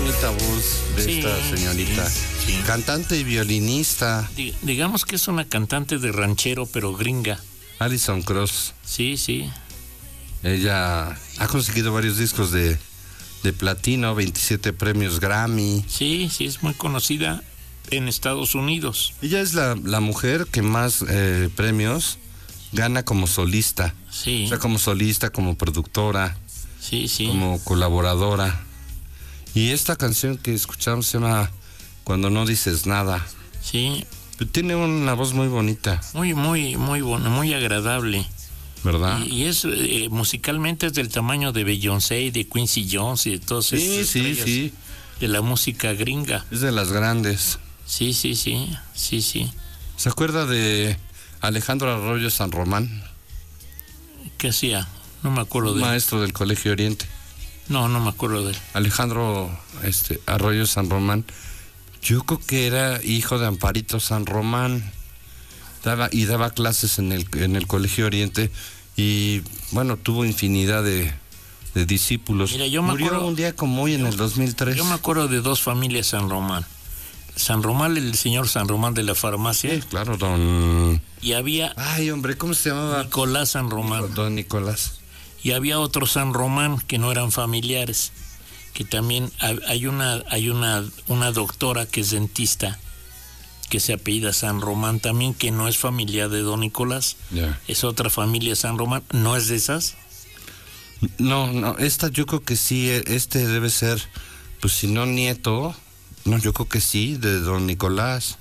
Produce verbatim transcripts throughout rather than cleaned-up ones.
bonita voz de Sí, esta señorita. sí, sí. Cantante y violinista. Di- digamos que es una cantante de ranchero, pero gringa. Alison Krauss. Sí, sí. Ella ha conseguido varios discos de, de platino, veintisiete premios Grammy. Sí, sí, es muy conocida en Estados Unidos. Ella es la, la mujer que más eh, premios gana como solista. Sí, O sea, como solista, como productora, sí, sí. como colaboradora. Y esta canción que escuchamos se llama Cuando no dices nada. Sí, Tiene una voz muy bonita, muy, muy, muy bueno, muy agradable. ¿verdad? Y, y es eh, musicalmente es del tamaño de Beyoncé, de Quincy Jones y de todas Sí, esas sí, estrellas sí. de la música gringa. Es de las grandes. Sí, sí, sí, sí, sí. ¿Se acuerda de Alejandro Arroyo San Román? ¿Qué hacía? No me acuerdo de él. Maestro del Colegio Oriente. No, no me acuerdo de él. Alejandro este, Arroyo San Román. Yo creo que era hijo de Amparito San Román. Daba, y daba clases en el, en el Colegio Oriente. Y bueno, tuvo infinidad de, de discípulos. Mira, yo me Murió acuerdo- un día como hoy en el dos mil tres. Yo me acuerdo de dos familias San Román. San Román, el señor San Román de la farmacia, Sí, claro, don... y había Ay, hombre, ¿cómo se llamaba? Nicolás San Román. Don Nicolás. Y había otro San Román que no eran familiares, que también ha- hay una hay una una doctora que es dentista que se apellida San Román también, que no es familia de don Nicolás, Ya. es otra familia San Román, ¿no es de esas? No, no, esta yo creo que sí, este debe ser, pues si no nieto, no, yo creo que sí, de don Nicolás.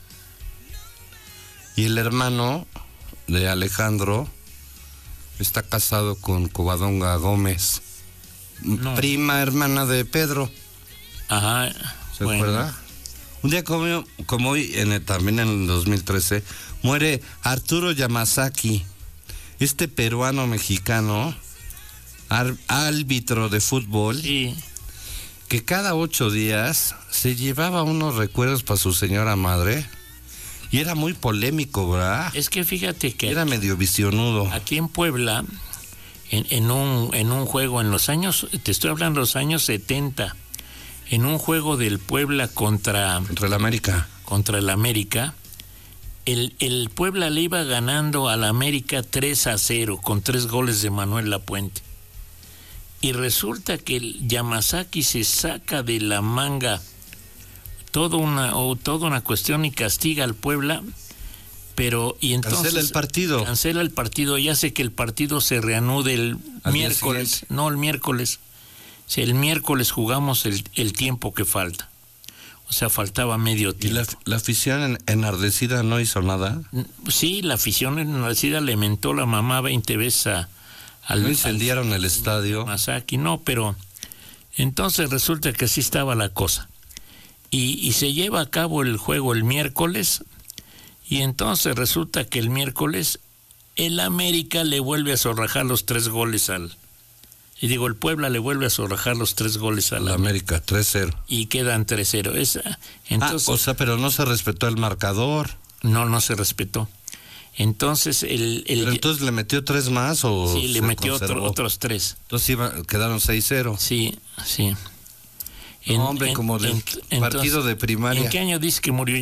Y el hermano de Alejandro está casado con Covadonga Gómez, No. prima hermana de Pedro, Ajá. ¿se bueno. acuerda? Un día como, como hoy, en el- también en el dos mil trece, muere Arturo Yamazaki, este peruano mexicano, ar- árbitro de fútbol, Sí, que cada ocho días se llevaba unos recuerdos para su señora madre y era muy polémico, ¿verdad? es que fíjate que Era medio visionudo. aquí en Puebla, en, en un en un juego en los años, te estoy hablando de los años setenta, en un juego del Puebla contra Contra el América. contra el América, el, el Puebla le iba ganando al América tres a cero con tres goles de Manuel Lapuente. Y resulta que el Yamazaki se saca de la manga toda una o toda una cuestión y castiga al Puebla, pero y entonces Cancela el partido. cancela el partido y hace que el partido se reanude el Al día miércoles, siguiente. no el miércoles. O sea, el miércoles jugamos el, el tiempo que falta. O sea, faltaba medio Y tiempo. la, la afición en- enardecida no hizo nada. Sí, la afición enardecida le mentó la mamá veinte veces a, al, No incendiaron el estadio. Masaki, no, pero entonces resulta que así estaba la cosa. Y, y se lleva a cabo el juego el miércoles, y entonces resulta que el miércoles el América le vuelve a zorrajar los tres goles al... Y digo, el Puebla le vuelve a zorrajar los tres goles al La América. América, tres cero. Y quedan tres cero. Esa, entonces, Ah, o sea, pero no se respetó el marcador. no, no se respetó. Entonces, el... el Pero entonces le metió tres más o sí, le se metió otro- conservó? otros tres. Entonces iba- quedaron seis cero. Sí, sí. No, hombre, como del partido de primaria. ¿En qué año dice que murió